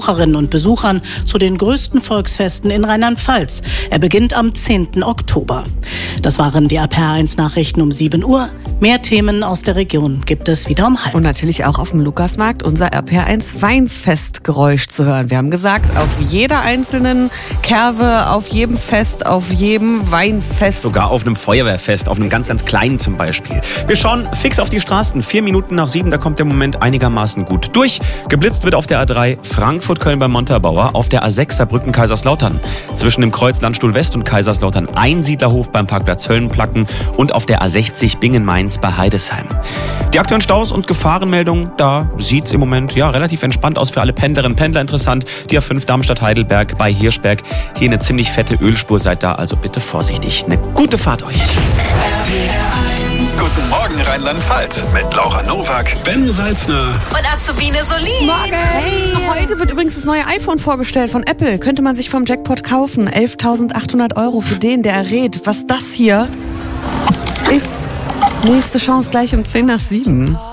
Besucherinnen und Besuchern zu den größten Volksfesten in Rheinland-Pfalz. Er beginnt am 10. Oktober. Das waren die RPR1-Nachrichten um 7 Uhr. Mehr Themen aus der Region gibt es wieder um 12:30. Und natürlich auch auf dem Lukasmarkt unser RPR1 Weinfestgeräusch zu hören. Wir haben gesagt, auf jeder einzelnen Kerwe, auf jedem Fest, auf jedem Weinfest. Sogar auf einem Feuerwehrfest, auf einem ganz, ganz kleinen zum Beispiel. Wir schauen fix auf die Straßen. 4 Minuten nach 7, da kommt der Moment einigermaßen gut durch. Geblitzt wird auf der A3 Frankfurt-Köln beim Montabaur, auf der A6 Saarbrücken-Kaiserslautern. Zwischen dem Kreuz Landstuhl West und Kaiserslautern Einsiedlerhof beim Parkplatz Höllenplacken und auf der A60 Bingen-Mainz bei Heidesheim. Die aktuellen Staus und Gefahrenmeldungen, da sieht's im Moment relativ entspannt aus für alle Pendlerinnen und Pendler. Interessant, die A5 Darmstadt-Heidelberg bei Hirschberg. Hier eine ziemlich fette Ölspur, seid da also bitte vorsichtig. Eine gute Fahrt euch. Guten Morgen Rheinland-Pfalz mit Laura Nowak, Ben Salzner und Azubine Solin. Morgen! Hey, heute wird übrigens das neue iPhone vorgestellt von Apple. Könnte man sich vom Jackpot kaufen. 11.800 € für den, der errät, was das hier ist. Nächste Chance gleich um 6:50.